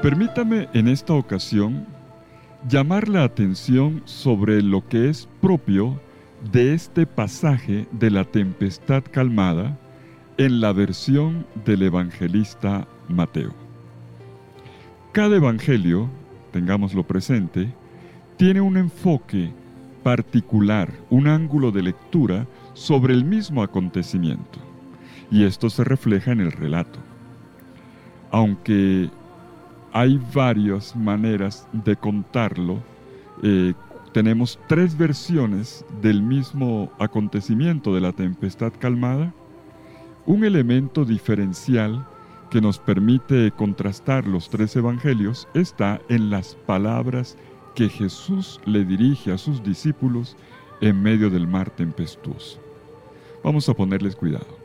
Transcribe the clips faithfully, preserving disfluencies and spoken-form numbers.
Permítame en esta ocasión llamar la atención sobre lo que es propio de este pasaje de la tempestad calmada en la versión del evangelista Mateo. Cada evangelio, tengámoslo presente, tiene un enfoque particular, un ángulo de lectura sobre el mismo acontecimiento, y esto se refleja en el relato. Aunque hay varias maneras de contarlo, eh, tenemos tres versiones del mismo acontecimiento de la tempestad calmada. Un elemento diferencial que nos permite contrastar los tres evangelios está en las palabras que Jesús le dirige a sus discípulos en medio del mar tempestuoso. Vamos a ponerles cuidado.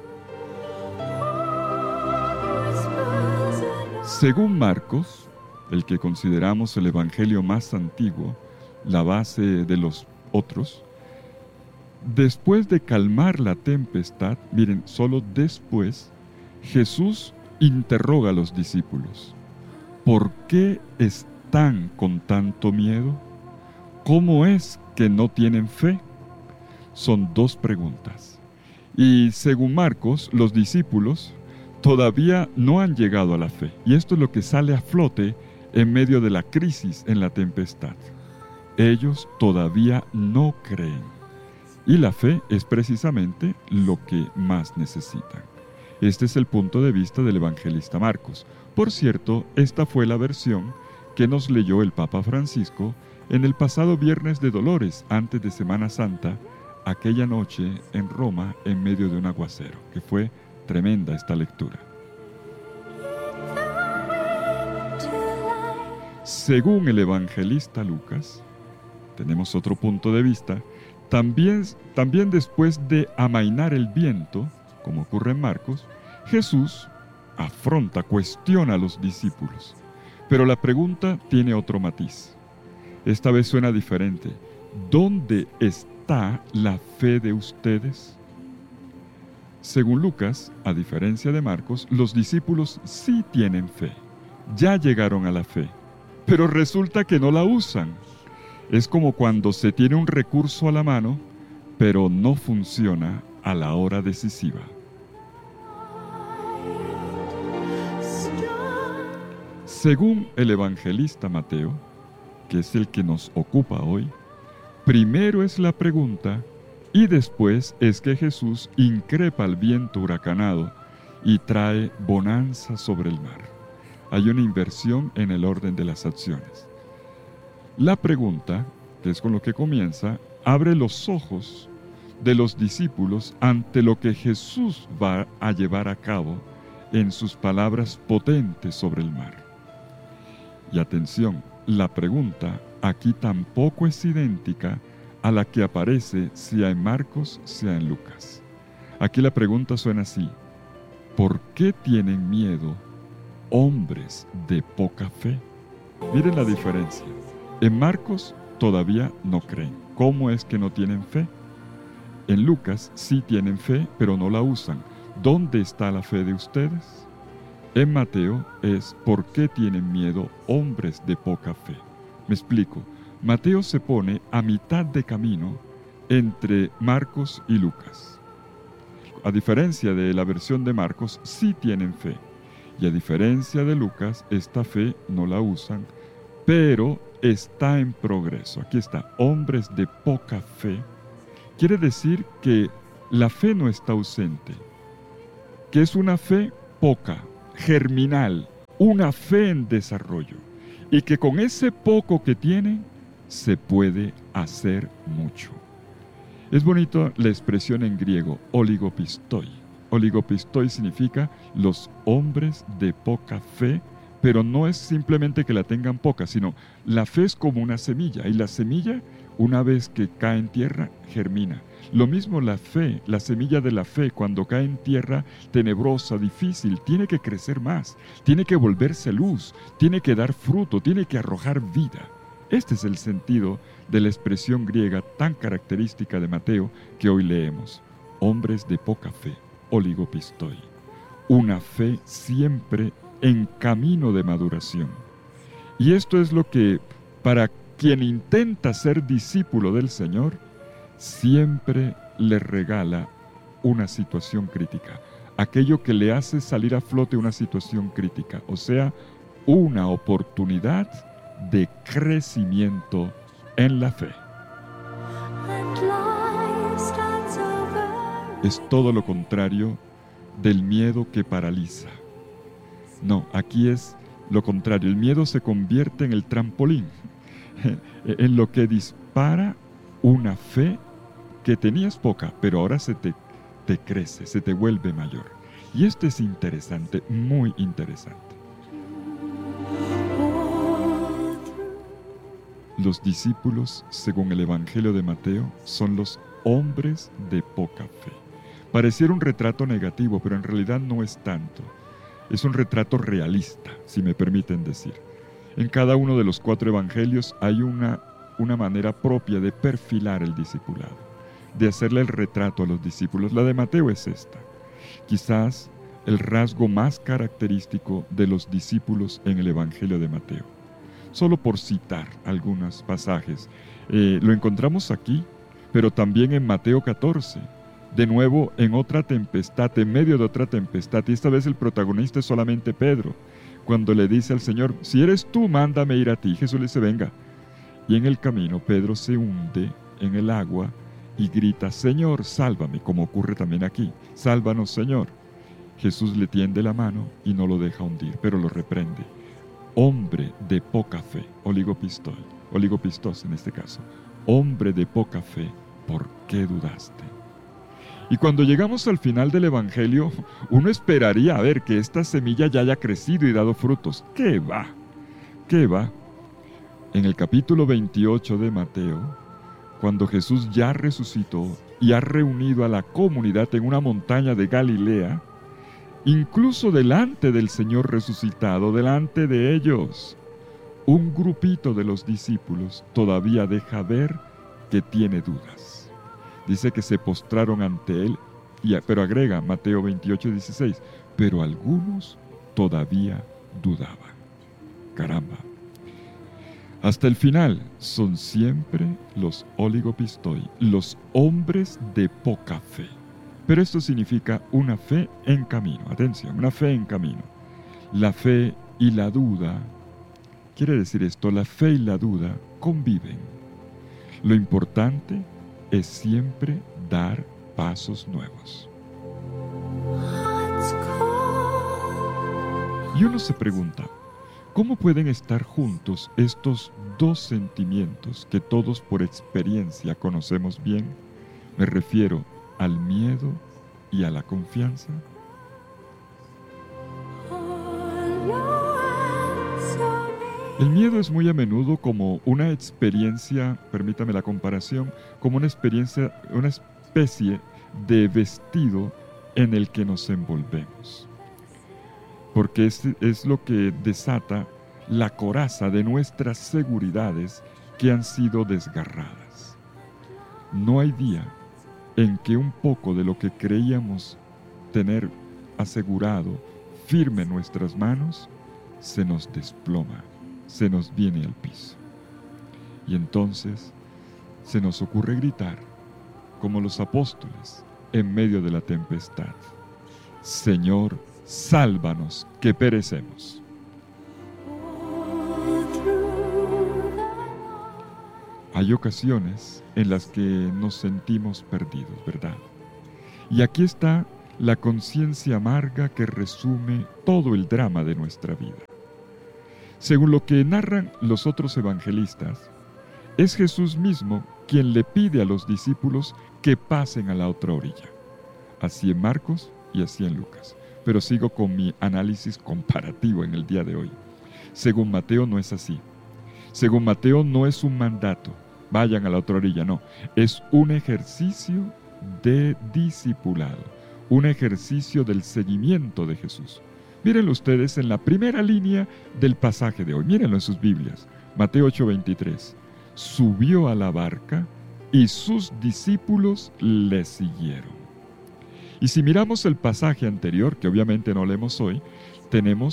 Según Marcos, el que consideramos el evangelio más antiguo, la base de los otros, después de calmar la tempestad, miren, solo después, Jesús interroga a los discípulos: ¿por qué están con tanto miedo? ¿Cómo es que no tienen fe? Son dos preguntas. Y según Marcos, los discípulos todavía no han llegado a la fe. Y esto es lo que sale a flote en medio de la crisis en la tempestad. Ellos todavía no creen. Y la fe es precisamente lo que más necesitan. Este es el punto de vista del evangelista Marcos. Por cierto, esta fue la versión que nos leyó el Papa Francisco en el pasado Viernes de Dolores, antes de Semana Santa, aquella noche en Roma en medio de un aguacero, que fue tremenda esta lectura. Según el evangelista Lucas, tenemos otro punto de vista, también, también después de amainar el viento, como ocurre en Marcos, Jesús afronta, cuestiona a los discípulos. Pero la pregunta tiene otro matiz. Esta vez suena diferente. ¿Dónde está la fe de ustedes? Según Lucas, a diferencia de Marcos, los discípulos sí tienen fe. Ya llegaron a la fe, pero resulta que no la usan. Es como cuando se tiene un recurso a la mano, pero no funciona a la hora decisiva. Según el evangelista Mateo, que es el que nos ocupa hoy, primero es la pregunta y después es que Jesús increpa al viento huracanado y trae bonanza sobre el mar. Hay una inversión en el orden de las acciones. La pregunta, que es con lo que comienza, abre los ojos de los discípulos ante lo que Jesús va a llevar a cabo en sus palabras potentes sobre el mar. Y atención, la pregunta aquí tampoco es idéntica a la que aparece sea en Marcos, sea en Lucas. Aquí la pregunta suena así: ¿por qué tienen miedo, hombres de poca fe? Miren la diferencia. En Marcos todavía no creen. ¿Cómo es que no tienen fe? En Lucas sí tienen fe, pero no la usan. ¿Dónde está la fe de ustedes? En Mateo es ¿por qué tienen miedo, hombres de poca fe? Me explico. Mateo se pone a mitad de camino entre Marcos y Lucas. A diferencia de la versión de Marcos, sí tienen fe. Y a diferencia de Lucas, esta fe no la usan, pero está en progreso. Aquí está, hombres de poca fe. Quiere decir que la fe no está ausente, que es una fe poca, germinal, una fe en desarrollo, y que con ese poco que tiene se puede hacer mucho. Es bonito la expresión en griego, oligopistoi. Oligopistoi significa los hombres de poca fe, pero no es simplemente que la tengan poca, sino la fe es como una semilla, y la semilla, una vez que cae en tierra, germina. Lo mismo la fe, la semilla de la fe, cuando cae en tierra tenebrosa, difícil, tiene que crecer más, tiene que volverse luz, tiene que dar fruto, tiene que arrojar vida. Este es el sentido de la expresión griega tan característica de Mateo que hoy leemos. Hombres de poca fe, oligopistoi. Una fe siempre en camino de maduración. Y esto es lo que, para quien intenta ser discípulo del Señor, siempre le regala una situación crítica. Aquello que le hace salir a flote una situación crítica, o sea, una oportunidad de crecimiento en la fe. Es todo lo contrario del miedo que paraliza. No, aquí es lo contrario. El miedo se convierte en el trampolín, en lo que dispara una fe que tenías poca, pero ahora se te, te crece, se te vuelve mayor. Y esto es interesante, muy interesante. Los discípulos, según el Evangelio de Mateo, son los hombres de poca fe. Pareciera un retrato negativo, pero en realidad no es tanto. Es un retrato realista, si me permiten decir. En cada uno de los cuatro evangelios hay una, una manera propia de perfilar el discipulado, de hacerle el retrato a los discípulos. La de Mateo es esta. Quizás el rasgo más característico de los discípulos en el Evangelio de Mateo. Solo por citar algunos pasajes. Eh, lo encontramos aquí, pero también en Mateo catorce. De nuevo, en otra tempestad, en medio de otra tempestad, y esta vez el protagonista es solamente Pedro, cuando le dice al Señor, si eres tú, mándame ir a ti. Jesús le dice, venga. Y en el camino, Pedro se hunde en el agua y grita, Señor, sálvame, como ocurre también aquí. Sálvanos, Señor. Jesús le tiende la mano y no lo deja hundir, pero lo reprende. Hombre de poca fe, oligopistol, oligopistos en este caso. Hombre de poca fe, ¿por qué dudaste? Y cuando llegamos al final del Evangelio, uno esperaría a ver que esta semilla ya haya crecido y dado frutos. ¿Qué va? ¿Qué va? En el capítulo veintiocho de Mateo, cuando Jesús ya resucitó y ha reunido a la comunidad en una montaña de Galilea, incluso delante del Señor resucitado, delante de ellos, un grupito de los discípulos todavía deja ver que tiene dudas. Dice que se postraron ante él, y, pero agrega Mateo veintiocho, dieciséis, pero algunos todavía dudaban. Caramba. Hasta el final son siempre los oligopistoi, los hombres de poca fe. Pero esto significa una fe en camino. Atención, una fe en camino. La fe y la duda, quiere decir esto, la fe y la duda conviven. Lo importante es siempre dar pasos nuevos. Y uno se pregunta, ¿cómo pueden estar juntos estos dos sentimientos que todos por experiencia conocemos bien? Me refiero al miedo y a la confianza. El miedo es muy a menudo como una experiencia, permítame la comparación, como una experiencia, una especie de vestido en el que nos envolvemos. Porque es, es lo que desata la coraza de nuestras seguridades que han sido desgarradas. No hay día en que un poco de lo que creíamos tener asegurado, firme en nuestras manos, se nos desploma, se nos viene al piso. Y entonces se nos ocurre gritar, como los apóstoles, en medio de la tempestad, Señor, sálvanos, que perecemos. Hay ocasiones en las que nos sentimos perdidos, ¿verdad? Y aquí está la conciencia amarga que resume todo el drama de nuestra vida. Según lo que narran los otros evangelistas, es Jesús mismo quien le pide a los discípulos que pasen a la otra orilla. Así en Marcos y así en Lucas. Pero sigo con mi análisis comparativo en el día de hoy. Según Mateo no es así. Según Mateo no es un mandato, vayan a la otra orilla, no. Es un ejercicio de discipulado, un ejercicio del seguimiento de Jesús. Mírenlo ustedes en la primera línea del pasaje de hoy. Mírenlo en sus Biblias. Mateo ocho veintitrés. Subió a la barca y sus discípulos le siguieron. Y si miramos el pasaje anterior, que obviamente no leemos hoy, tenemos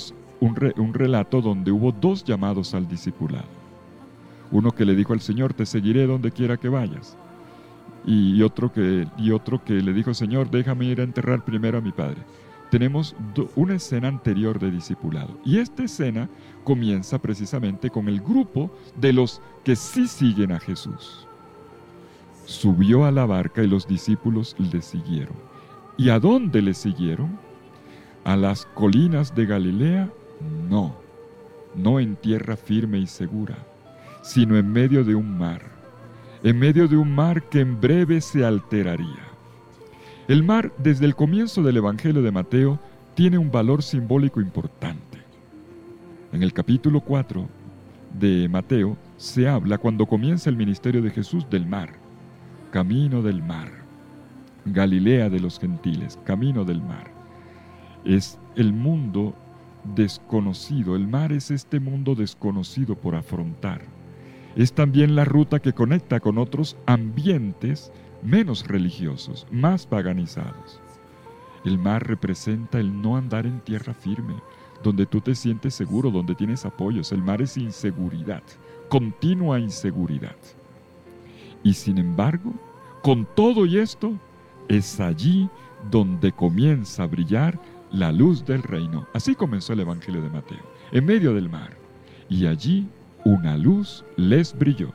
un, re, un relato donde hubo dos llamados al discipulado. Uno que le dijo al Señor, te seguiré donde quiera que vayas. Y otro que, y otro que le dijo, Señor, déjame ir a enterrar primero a mi padre. Tenemos do, una escena anterior de discipulado. Y esta escena comienza precisamente con el grupo de los que sí siguen a Jesús. Subió a la barca y los discípulos le siguieron. ¿Y a dónde le siguieron? ¿A las colinas de Galilea? No, no en tierra firme y segura, sino en medio de un mar, en medio de un mar que en breve se alteraría. El mar, desde el comienzo del Evangelio de Mateo, tiene un valor simbólico importante. En el capítulo cuatro de Mateo se habla, cuando comienza el ministerio de Jesús, del mar, camino del mar, Galilea de los gentiles, camino del mar. Es el mundo desconocido, el mar es este mundo desconocido por afrontar. Es también la ruta que conecta con otros ambientes menos religiosos, más paganizados. El mar representa el no andar en tierra firme, donde tú te sientes seguro, donde tienes apoyos. El mar es inseguridad, continua inseguridad. Y sin embargo, con todo y esto, es allí donde comienza a brillar la luz del reino. Así comenzó el Evangelio de Mateo, en medio del mar. Y allí una luz les brilló.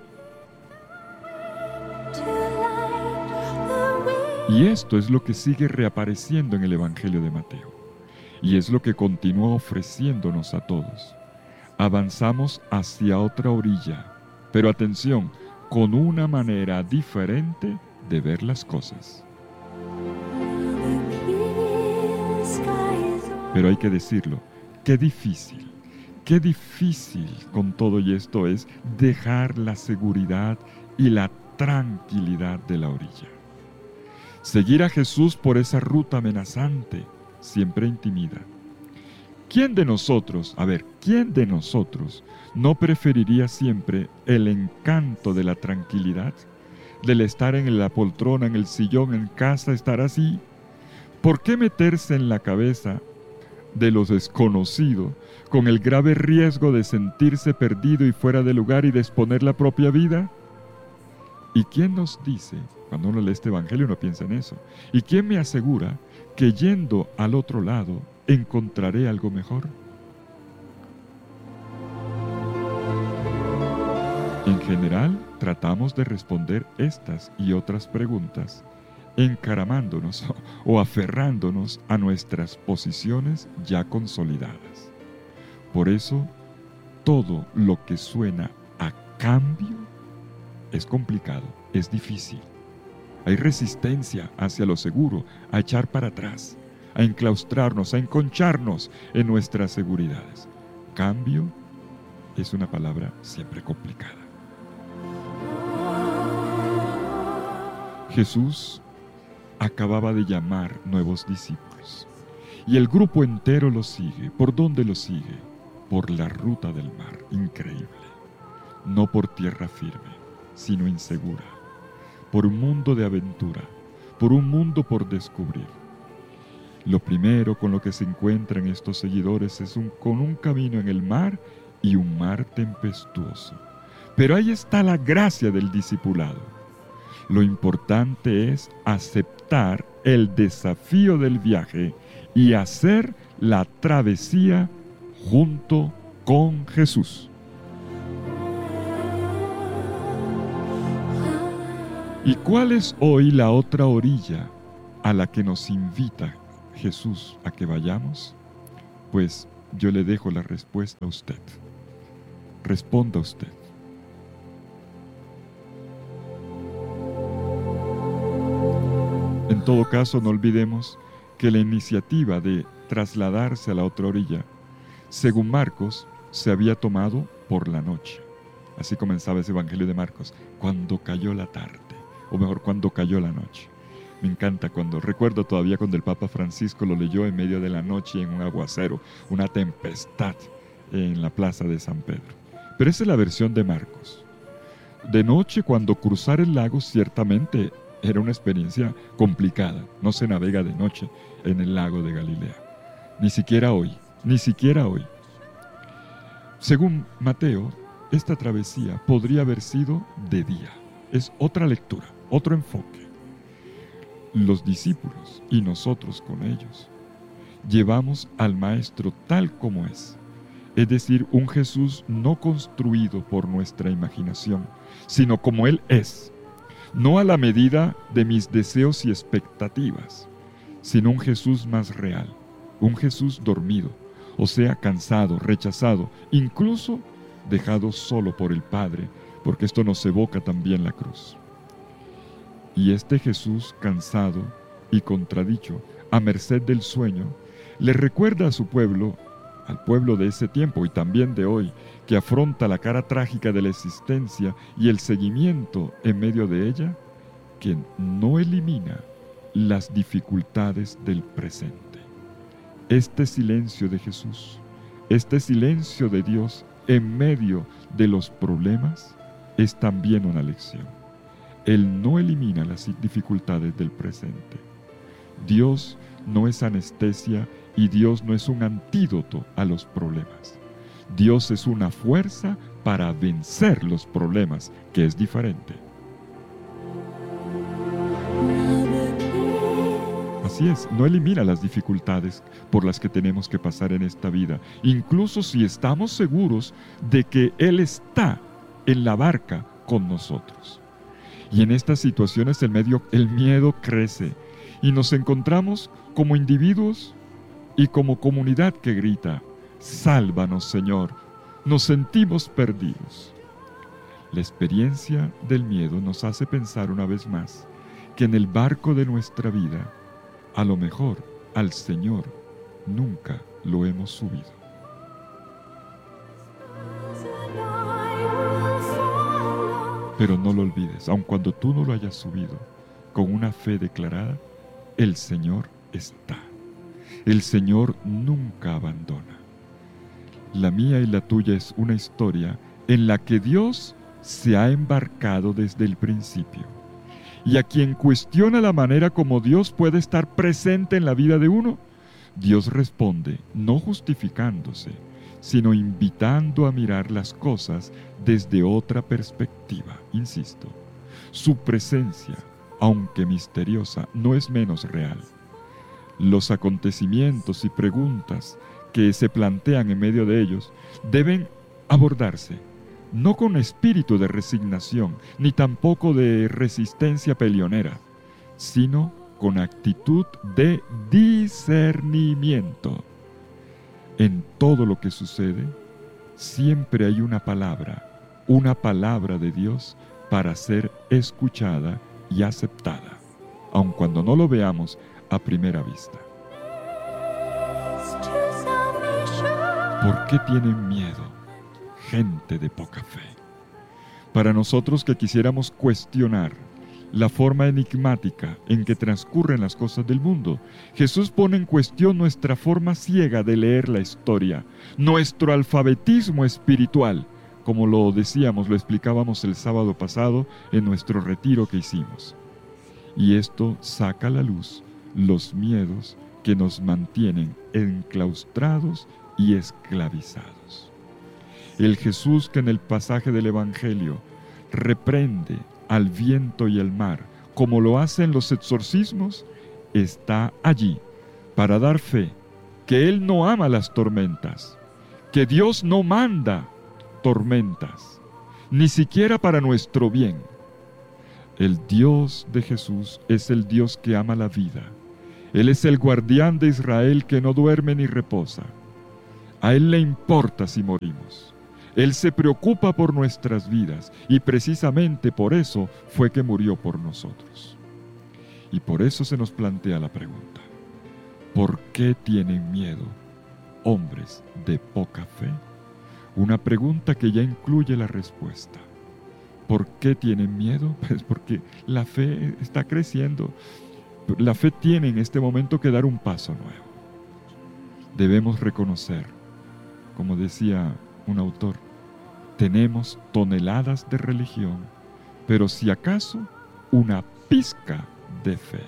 Y esto es lo que sigue reapareciendo en el Evangelio de Mateo. Y es lo que continúa ofreciéndonos a todos. Avanzamos hacia otra orilla, pero atención, con una manera diferente de ver las cosas. Pero hay que decirlo, qué difícil, qué difícil con todo y esto es dejar la seguridad y la tranquilidad de la orilla. Seguir a Jesús por esa ruta amenazante siempre intimida. ¿Quién de nosotros, a ver, quién de nosotros no preferiría siempre el encanto de la tranquilidad, del estar en la poltrona, en el sillón, en casa, estar así? ¿Por qué meterse en la cabeza de los desconocidos con el grave riesgo de sentirse perdido y fuera de lugar y de exponer la propia vida? ¿Y quién nos dice, cuando uno lee este evangelio uno piensa en eso, y quién me asegura que yendo al otro lado encontraré algo mejor? En general, tratamos de responder estas y otras preguntas encaramándonos o aferrándonos a nuestras posiciones ya consolidadas. Por eso, todo lo que suena a cambio es complicado, es difícil. Hay resistencia hacia lo seguro, a echar para atrás, a enclaustrarnos, a enconcharnos en nuestras seguridades. Cambio es una palabra siempre complicada. Jesús acababa de llamar nuevos discípulos y el grupo entero lo sigue. ¿Por dónde lo sigue? Por la ruta del mar, increíble. No por tierra firme, sino insegura. Por un mundo de aventura, por un mundo por descubrir. Lo primero con lo que se encuentran estos seguidores es un, con un camino en el mar y un mar tempestuoso. Pero ahí está la gracia del discipulado. Lo importante es aceptar el desafío del viaje y hacer la travesía junto con Jesús. ¿Y cuál es hoy la otra orilla a la que nos invita Jesús a que vayamos? Pues yo le dejo la respuesta a usted. Responda usted. En todo caso, no olvidemos que la iniciativa de trasladarse a la otra orilla, según Marcos, se había tomado por la noche. Así comenzaba ese Evangelio de Marcos, cuando cayó la tarde, o mejor, cuando cayó la noche. Me encanta cuando, recuerdo todavía cuando el Papa Francisco lo leyó en medio de la noche en un aguacero, una tempestad en la plaza de San Pedro. Pero esa es la versión de Marcos. De noche, cuando cruzar el lago, ciertamente era una experiencia complicada. No se navega de noche en el lago de Galilea. Ni siquiera hoy, ni siquiera hoy. Según Mateo, esta travesía podría haber sido de día. Es otra lectura, otro enfoque. Los discípulos y nosotros con ellos llevamos al Maestro tal como es, es decir, un Jesús no construido por nuestra imaginación, sino como Él es, no a la medida de mis deseos y expectativas, sino un Jesús más real, un Jesús dormido, o sea, cansado, rechazado, incluso dejado solo por el Padre, porque esto nos evoca también la cruz. Y este Jesús cansado y contradicho, a merced del sueño, le recuerda a su pueblo, al pueblo de ese tiempo y también de hoy, que afronta la cara trágica de la existencia y el seguimiento en medio de ella, que no elimina las dificultades del presente. Este silencio de Jesús, este silencio de Dios en medio de los problemas, es también una lección. Él no elimina las dificultades del presente. Dios no es anestesia y Dios no es un antídoto a los problemas. Dios es una fuerza para vencer los problemas, que es diferente. Así es, no elimina las dificultades por las que tenemos que pasar en esta vida, incluso si estamos seguros de que Él está en la barca con nosotros. Y en estas situaciones el, medio, el miedo crece y nos encontramos como individuos y como comunidad que grita: sálvanos, Señor, nos sentimos perdidos. La experiencia del miedo nos hace pensar una vez más que en el barco de nuestra vida, a lo mejor al Señor nunca lo hemos subido. Pero no lo olvides, aun cuando tú no lo hayas subido, con una fe declarada, el Señor está. El Señor nunca abandona. La mía y la tuya es una historia en la que Dios se ha embarcado desde el principio. Y a quien cuestiona la manera como Dios puede estar presente en la vida de uno, Dios responde no justificándose, sino invitando a mirar las cosas desde otra perspectiva. Insisto, su presencia, aunque misteriosa, no es menos real. Los acontecimientos y preguntas que se plantean en medio de ellos deben abordarse no con espíritu de resignación, ni tampoco de resistencia peleonera, sino con actitud de discernimiento. En todo lo que sucede, siempre hay una palabra, una palabra de Dios para ser escuchada y aceptada, aun cuando no lo veamos a primera vista. ¿Por qué tienen miedo, gente de poca fe? Para nosotros que quisiéramos cuestionar la forma enigmática en que transcurren las cosas del mundo, Jesús pone en cuestión nuestra forma ciega de leer la historia, nuestro alfabetismo espiritual, como lo decíamos, lo explicábamos el sábado pasado en nuestro retiro que hicimos. Y esto saca a la luz los miedos que nos mantienen enclaustrados y esclavizados. El Jesús que en el pasaje del Evangelio reprende al viento y al mar, como lo hacen los exorcismos, está allí para dar fe que Él no ama las tormentas, que Dios no manda tormentas, ni siquiera para nuestro bien. El Dios de Jesús es el Dios que ama la vida. Él es el guardián de Israel que no duerme ni reposa. A Él le importa si morimos. Él se preocupa por nuestras vidas y precisamente por eso fue que murió por nosotros. Y por eso se nos plantea la pregunta: ¿por qué tienen miedo, hombres de poca fe? Una pregunta que ya incluye la respuesta. ¿Por qué tienen miedo? Pues porque la fe está creciendo. La fe tiene en este momento que dar un paso nuevo. Debemos reconocer, como decía un autor, tenemos toneladas de religión, pero si acaso una pizca de fe.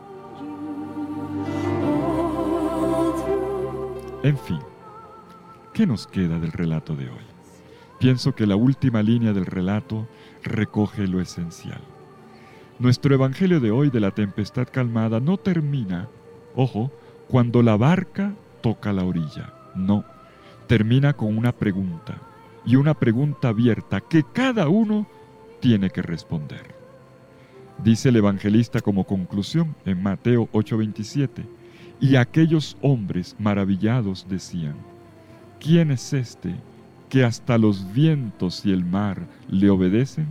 En fin, ¿qué nos queda del relato de hoy? Pienso que la última línea del relato recoge lo esencial. Nuestro evangelio de hoy de la tempestad calmada no termina, ojo, cuando la barca toca la orilla. No, termina con una pregunta, y una pregunta abierta que cada uno tiene que responder. Dice el evangelista como conclusión en Mateo ocho veintisiete, y aquellos hombres maravillados decían: ¿quién es este que hasta los vientos y el mar le obedecen?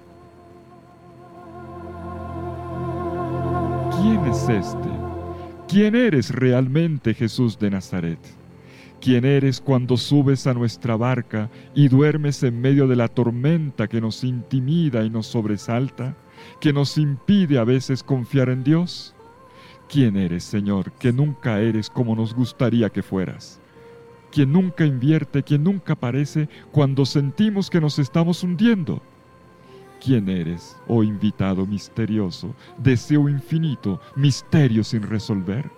¿Quién es este? ¿Quién eres realmente, Jesús de Nazaret? ¿Quién eres cuando subes a nuestra barca y duermes en medio de la tormenta que nos intimida y nos sobresalta, que nos impide a veces confiar en Dios? ¿Quién eres, Señor, que nunca eres como nos gustaría que fueras? ¿Quién nunca invierte, quien nunca aparece cuando sentimos que nos estamos hundiendo? ¿Quién eres, oh invitado misterioso, deseo infinito, misterio sin resolver?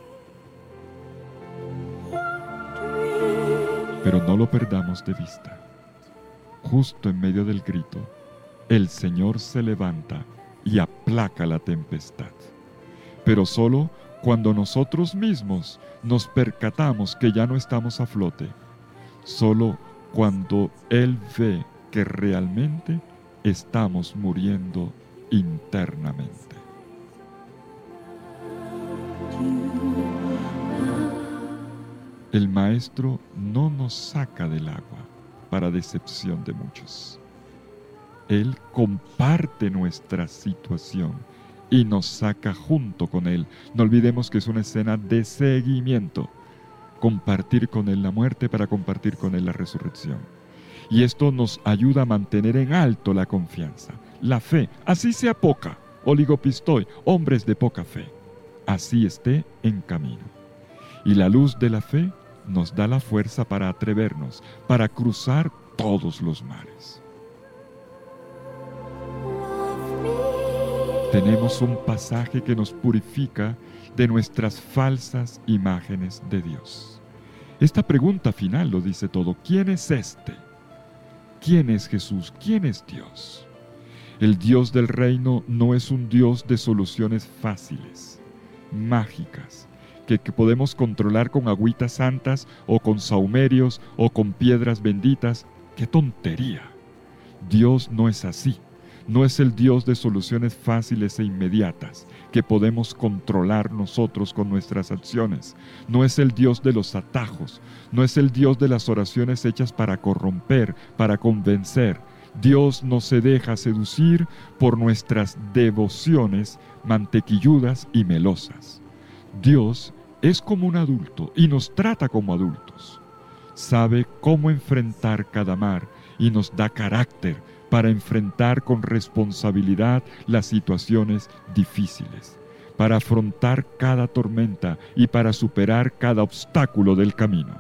Pero no lo perdamos de vista. Justo en medio del grito, el Señor se levanta y aplaca la tempestad. Pero solo cuando nosotros mismos nos percatamos que ya no estamos a flote. Solo cuando Él ve que realmente estamos muriendo internamente. El Maestro no nos saca del agua para decepción de muchos. Él comparte nuestra situación y nos saca junto con Él. No olvidemos que es una escena de seguimiento. Compartir con Él la muerte para compartir con Él la resurrección. Y esto nos ayuda a mantener en alto la confianza, la fe, así sea poca, oligopistoi, hombres de poca fe, así esté en camino. Y la luz de la fe nos da la fuerza para atrevernos, para cruzar todos los mares. Tenemos un pasaje que nos purifica de nuestras falsas imágenes de Dios. Esta pregunta final lo dice todo. ¿Quién es este? ¿Quién es Jesús? ¿Quién es Dios? El Dios del reino no es un Dios de soluciones fáciles, mágicas, que, que podemos controlar con agüitas santas o con saumerios o con piedras benditas. ¡Qué tontería! Dios no es así. No es el Dios de soluciones fáciles e inmediatas que podemos controlar nosotros con nuestras acciones. No es el Dios de los atajos. No es el Dios de las oraciones hechas para corromper, para convencer. Dios no se deja seducir por nuestras devociones mantequilludas y melosas. Dios es como un adulto y nos trata como adultos. Sabe cómo enfrentar cada mar y nos da carácter para enfrentar con responsabilidad las situaciones difíciles, para afrontar cada tormenta y para superar cada obstáculo del camino.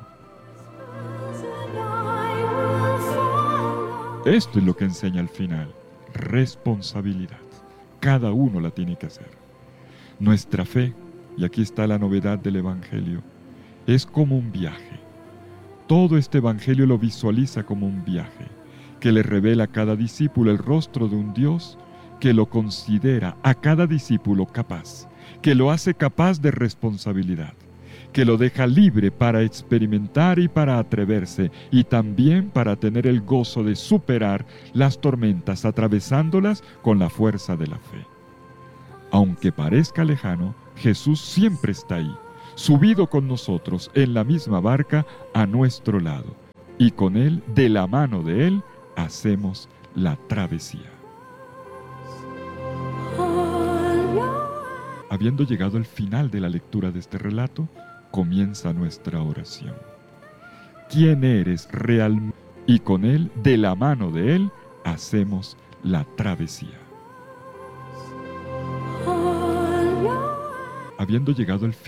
Esto es lo que enseña al final, responsabilidad. Cada uno la tiene que hacer. Nuestra fe, y aquí está la novedad del Evangelio, es como un viaje. Todo este Evangelio lo visualiza como un viaje, que le revela a cada discípulo el rostro de un Dios que lo considera a cada discípulo capaz, que lo hace capaz de responsabilidad, que lo deja libre para experimentar y para atreverse, y también para tener el gozo de superar las tormentas atravesándolas con la fuerza de la fe. Aunque parezca lejano, Jesús siempre está ahí, subido con nosotros en la misma barca a nuestro lado, y con Él, de la mano de Él, hacemos la travesía. Habiendo llegado al final de la lectura de este relato, comienza nuestra oración. ¿Quién eres realmente? Y con Él, de la mano de Él, hacemos la travesía. Habiendo llegado al final